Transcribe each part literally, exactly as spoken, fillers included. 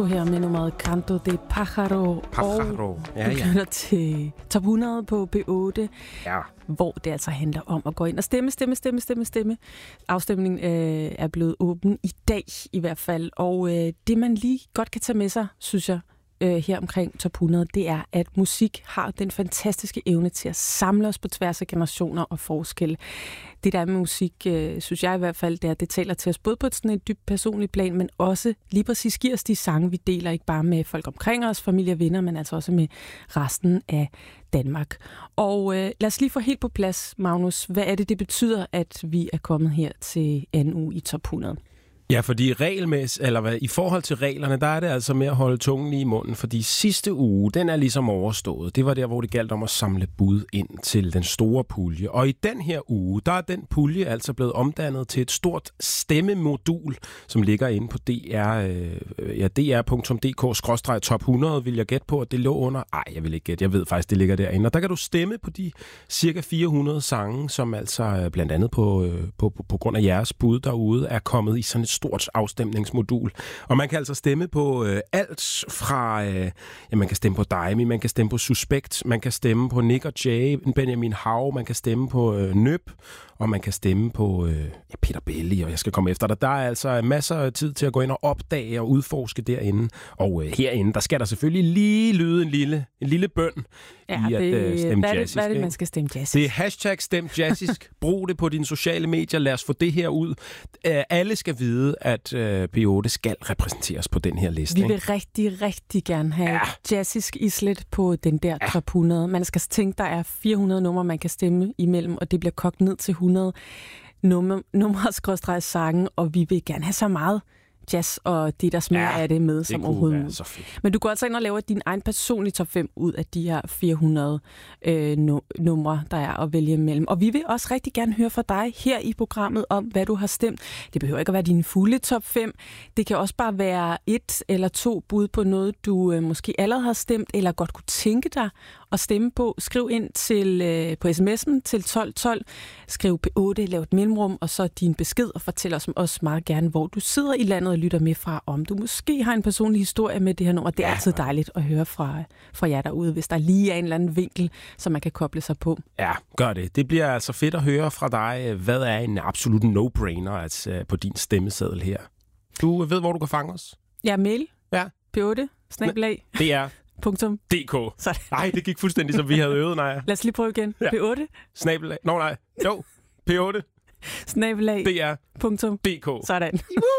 Her med nummeret Canto de Pájaro. Pájaro. Og Ja, du ja. knytter til top hundrede på B otte, Ja. hvor det altså handler om at gå ind og stemme, stemme, stemme, stemme, stemme. Afstemningen øh, er blevet åben i dag i hvert fald, og øh, det man lige godt kan tage med sig, synes jeg, øh, her omkring top hundrede, det er, at musik har den fantastiske evne til at samle os på tværs af generationer og forskelle. Det der er med musik, øh, synes jeg i hvert fald, det er, det taler til os både på sådan et dybt personligt plan, men også lige præcis giver os de sange, vi deler, ikke bare med folk omkring os, familie og venner, men altså også med resten af Danmark. Og øh, lad os lige få helt på plads, Magnus. Hvad er det, det betyder, at vi er kommet her til anden uge i top hundrede? Ja, fordi regelmæssigt, eller hvad, i forhold til reglerne, der er det altså med at holde tungen lige i munden, fordi sidste uge, den er ligesom overstået. Det var der, hvor det galt om at samle bud ind til den store pulje. Og i den her uge, der er den pulje altså blevet omdannet til et stort stemmemodul, som ligger inde på D R, øh, ja, D R punktum D K skråstreg top hundrede, vil jeg gætte på, at det lå under. Ej, jeg vil ikke gætte, jeg ved faktisk, det ligger derinde. Og der kan du stemme på de cirka fire hundrede sange, som altså blandt andet på, øh, på, på, på grund af jeres bud derude, er kommet i sådan et stort afstemningsmodul. Og man kan altså stemme på øh, alt fra, øh, ja, man kan stemme på Daimi, man kan stemme på Suspekt, man kan stemme på Nick og Jay, Benjamin Hav, man kan stemme på øh, Nøb, og man kan stemme på øh, ja, Peter Belli, og jeg skal komme efter dig. Der er altså masser af tid til at gå ind og opdage og udforske derinde. Og øh, herinde, der skal der selvfølgelig lige lyde en lille, en lille bøn Ja, i at det, øh, stemme hvad, jazzisk. hvad er det, ikke? man skal stemme jazzisk? Det er hashtag stem jazzisk. Brug det på dine sociale medier. Lad os få det her ud. Uh, alle skal vide, at uh, B otte skal repræsenteres på den her liste. Vi ikke? vil rigtig, rigtig gerne have Ja. jazzisk islet på den der Ja. top hundrede. Man skal tænke, der er fire hundrede numre, man kan stemme imellem, og det bliver kogt ned til hundrede numre, numre skråstreg sange, og vi vil gerne have så meget jazz og det, der smager Ja, af det med, det som kunne overhovedet være muligt. så fedt. Men du går altså ind og laver din egen personlige top fem ud af de her fire hundrede øh, no- numre, der er at vælge imellem. Og vi vil også rigtig gerne høre fra dig her i programmet om, hvad du har stemt. Det behøver ikke at være din fulde top fem. Det kan også bare være et eller to bud på noget, du øh, måske allerede har stemt, eller godt kunne tænke dig at stemme på. Skriv ind til øh, på sms'en til tolv tolv. Skriv P otte, lav et mellemrum, og så din besked, og fortæl os også meget gerne, hvor du sidder i landet og lytter med fra, om du måske har en personlig historie med det her nummer. Det er ja. altid dejligt at høre fra, fra jer derude, hvis der lige er en eller anden vinkel, som man kan koble sig på. Ja, gør det. Det bliver altså fedt at høre fra dig. Hvad er en absolut no-brainer altså, på din stemmeseddel her? Du ved, hvor du kan fange os? Ja, mail. Ja. P otte, snabelag. Det er Punktum. D K. Nej, det gik fuldstændig, som vi havde øvet, nej. Lad os lige prøve igen. Ja. P otte. Snabelag. Nå, nej. Jo. P otte. Snabelag. D R. Punktum. D K. Sådan.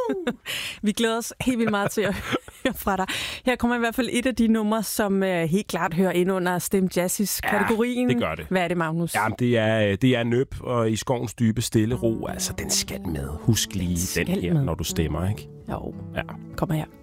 Vi glæder os helt vildt meget til at høre fra dig. Her kommer i hvert fald et af de numre, som uh, helt klart hører ind under Stem Jazzies-kategorien. Ja, det gør det. Hvad er det, Magnus? Ja, det er, det er Nøb, og i skovens dybe stille ro. Altså, den skal med. Husk lige den, den her, med. Når du stemmer, ikke? Jo. Ja. Kommer her.